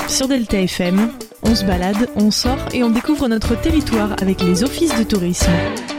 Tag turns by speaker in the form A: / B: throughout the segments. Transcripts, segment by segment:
A: Sur Delta FM, on se balade, on sort et on découvre notre territoire avec les offices de tourisme.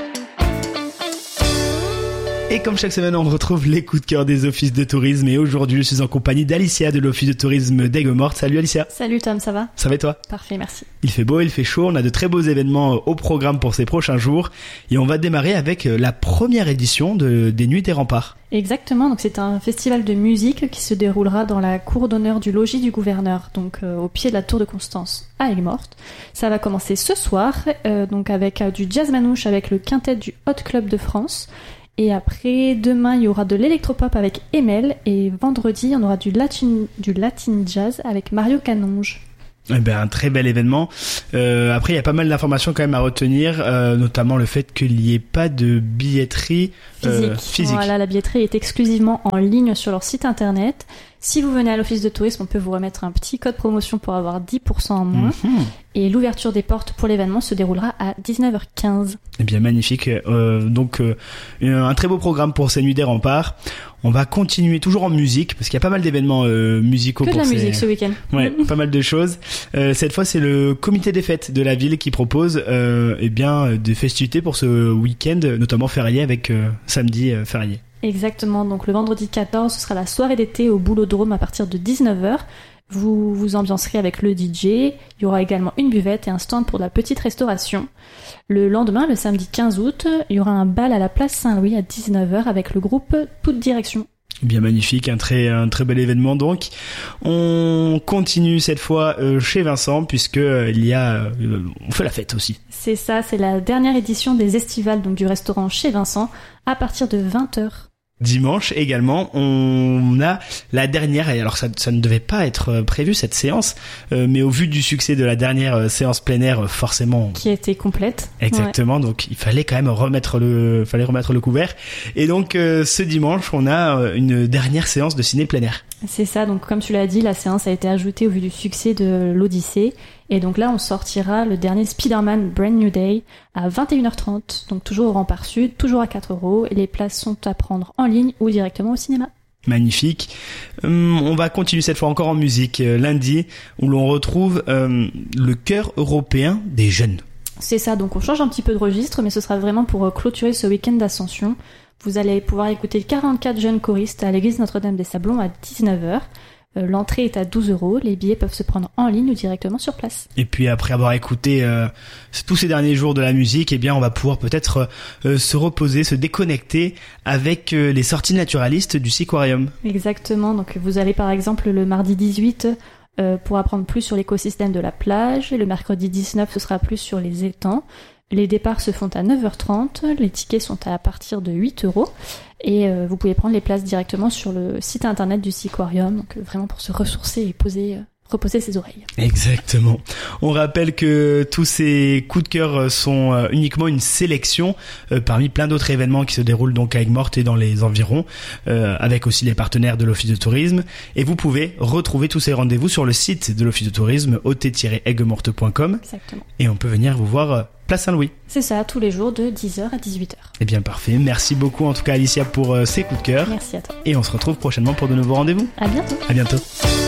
B: Et comme chaque semaine, on retrouve les coups de cœur des offices de tourisme. Et aujourd'hui, je suis en compagnie d'Alicia de l'office de tourisme d'Aigues-Mortes. Salut Alicia.
C: Salut Tom, ça va ?
B: Ça va et toi ?
C: Parfait, merci.
B: Il fait beau, il fait chaud. On a de très beaux événements au programme pour ces prochains jours. Et on va démarrer avec la première édition des Nuits des Remparts.
C: Exactement, donc c'est un festival de musique qui se déroulera dans la cour d'honneur du logis du gouverneur, donc au pied de la tour de Constance à Aigues-Mortes. Ça va commencer ce soir, donc avec du jazz manouche avec le quintet du Hot Club de France. Et après, demain, il y aura de l'électropop avec Emel. Et vendredi, on aura du latin jazz avec Mario Canonge.
B: Eh ben, un très bel événement. Après, il y a pas mal d'informations quand même à retenir, notamment le fait qu'il n'y ait pas de billetterie physique.
C: Voilà, la billetterie est exclusivement en ligne sur leur site internet. Si vous venez à l'office de tourisme, on peut vous remettre un petit code promotion pour avoir 10% en moins. Et l'ouverture des portes pour l'événement se déroulera à 19h15.
B: Eh bien, magnifique. Donc, un très beau programme pour ces Nuits des Remparts. On va continuer toujours en musique, parce qu'il y a pas mal d'événements musicaux.
C: Que de la musique ce week-end.
B: Ouais, pas mal de choses. Cette fois, c'est le comité des fêtes de la ville qui propose des festivités pour ce week-end, notamment férié avec samedi férié.
C: Exactement, donc le vendredi 14, ce sera la soirée d'été au Boulodrome à partir de 19h. Vous vous ambiancerez avec le DJ, il y aura également une buvette et un stand pour de la petite restauration. Le lendemain, le samedi 15 août, il y aura un bal à la place Saint-Louis à 19h avec le groupe Toute Direction.
B: Bien magnifique, un très bel événement donc. On continue cette fois chez Vincent puisque on fait la fête aussi.
C: C'est ça, c'est la dernière édition des Estivales donc du restaurant chez Vincent à partir de 20h.
B: Dimanche également, on a la dernière, et alors ça ne devait pas être prévu cette séance, mais au vu du succès de la dernière séance plein air, forcément...
C: Qui a été complète.
B: Exactement, ouais. Donc il fallait quand même remettre le couvert. Et donc ce dimanche, on a une dernière séance de ciné plein air.
C: C'est ça, donc comme tu l'as dit, la séance a été ajoutée au vu du succès de l'Odyssée. Et donc là, on sortira le dernier Spider-Man Brand New Day à 21h30. Donc toujours au Rempart Sud, toujours à 4€. Et les places sont à prendre en ligne ou directement au cinéma.
B: Magnifique. On va continuer cette fois encore en musique. Lundi, où l'on retrouve le chœur européen des jeunes.
C: C'est ça, donc on change un petit peu de registre, mais ce sera vraiment pour clôturer ce week-end d'Ascension. Vous allez pouvoir écouter 44 jeunes choristes à l'église Notre-Dame-des-Sablons à 19h. L'entrée est à 12€, les billets peuvent se prendre en ligne ou directement sur place.
B: Et puis après avoir écouté tous ces derniers jours de la musique, eh bien on va pouvoir peut-être se reposer, se déconnecter avec les sorties naturalistes du Seaquarium.
C: Exactement, donc vous allez par exemple le mardi 18 pour apprendre plus sur l'écosystème de la plage, et le mercredi 19 ce sera plus sur les étangs. Les départs se font à 9h30, les tickets sont à partir de 8€. Et vous pouvez prendre les places directement sur le site internet du Seaquarium, donc vraiment pour se ressourcer et reposer ses oreilles.
B: Exactement. On rappelle que tous ces coups de cœur sont uniquement une sélection parmi plein d'autres événements qui se déroulent donc à Aigues-Mortes et dans les environs, avec aussi les partenaires de l'Office de tourisme. Et vous pouvez retrouver tous ces rendez-vous sur le site de l'Office de tourisme, ot-aiguemortes.com.
C: Exactement.
B: Et on peut venir vous voir place Saint-Louis.
C: C'est ça, tous les jours de 10h à 18h.
B: Eh bien parfait, merci beaucoup en tout cas Alicia pour ces coups de cœur.
C: Merci à toi.
B: Et on se retrouve prochainement pour de nouveaux rendez-vous.
C: À bientôt.
B: À bientôt.